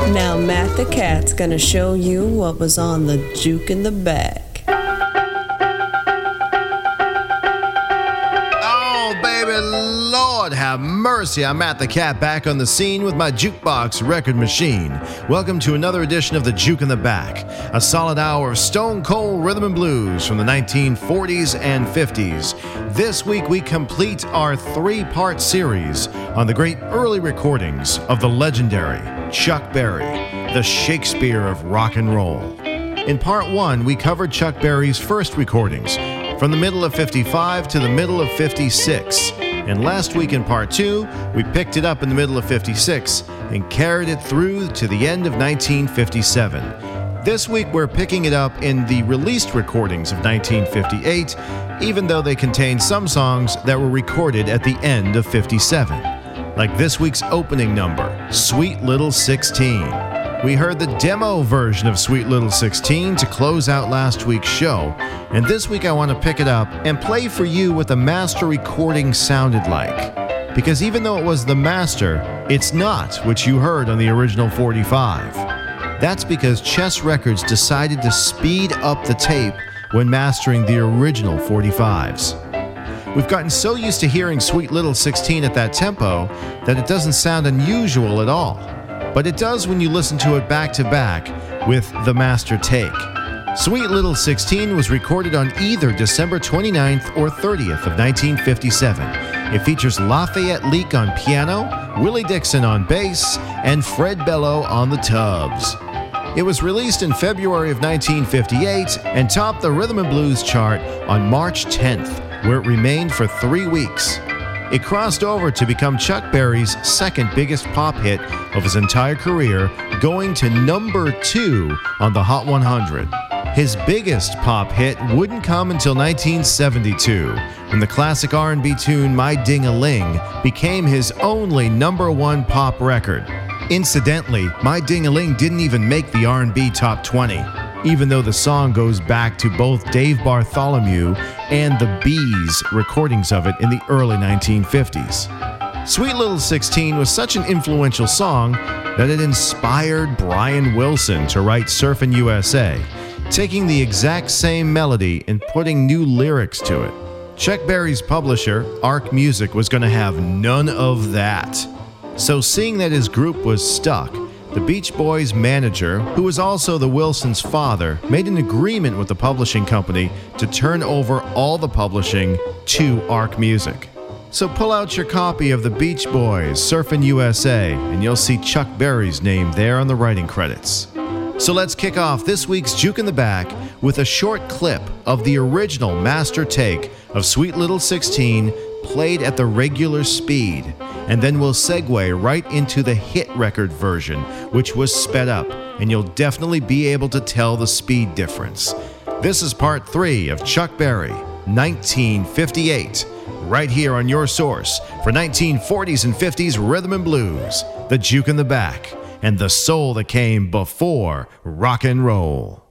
Now Matt the Cat's gonna show you what was on the juke in the back. Oh, baby, Lord have mercy. I'm Matt the Cat, back on the scene with my jukebox record machine. Welcome to another edition of the Juke in the Back, a solid hour of stone cold rhythm and blues from the 1940s and 50s. This week we complete our three-part series on the great early recordings of the legendary Chuck Berry, the Shakespeare of rock and roll. In part one, we covered Chuck Berry's first recordings from the middle of 55 to the middle of 56. And last week in part two, we picked it up in the middle of 56 and carried it through to the end of 1957. This week we're picking it up in the released recordings of 1958, even though they contain some songs that were recorded at the end of 57. Like this week's opening number, Sweet Little 16. We heard the demo version of Sweet Little 16 to close out last week's show, and this week I want to pick it up and play for you what the master recording sounded like. Because even though it was the master, it's not what you heard on the original 45. That's because Chess Records decided to speed up the tape when mastering the original 45s. We've gotten so used to hearing Sweet Little 16 at that tempo that it doesn't sound unusual at all. But it does when you listen to it back to back with the master take. Sweet Little 16 was recorded on either December 29th or 30th of 1957. It features Lafayette Leak on piano, Willie Dixon on bass, and Fred Bello on the tubs. It was released in February of 1958 and topped the Rhythm and Blues chart on March 10th, where it remained for 3 weeks. It crossed over to become Chuck Berry's second biggest pop hit of his entire career, going to number 2 on the Hot 100. His biggest pop hit wouldn't come until 1972, when the classic R&B tune My Ding-a-Ling became his only number 1 pop record. Incidentally, My Ding-a-Ling didn't even make the R&B Top 20, even though the song goes back to both Dave Bartholomew and the Bees' recordings of it in the early 1950s. Sweet Little 16 was such an influential song that it inspired Brian Wilson to write Surfin' USA, taking the exact same melody and putting new lyrics to it. Chuck Berry's publisher, Ark Music, was going to have none of that. So seeing that his group was stuck, the Beach Boys' manager, who was also the Wilsons' father, made an agreement with the publishing company to turn over all the publishing to Ark Music. So pull out your copy of the Beach Boys' Surfin' USA, and you'll see Chuck Berry's name there on the writing credits. So let's kick off this week's Juke in the Back with a short clip of the original master take of Sweet Little 16 played at the regular speed, and then we'll segue right into the hit record version, which was sped up, and you'll definitely be able to tell the speed difference. This is part 3 of Chuck Berry, 1958, right here on your source for 1940s and 50s rhythm and blues, the Juke in the Back, and the soul that came before rock and roll.